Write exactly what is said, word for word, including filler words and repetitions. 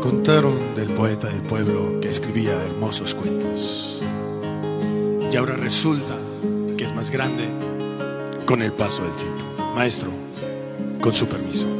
Contaron del poeta del pueblo que escribía hermosos cuentos, y ahora resulta que es más grande con el paso del tiempo. Maestro, con su permiso.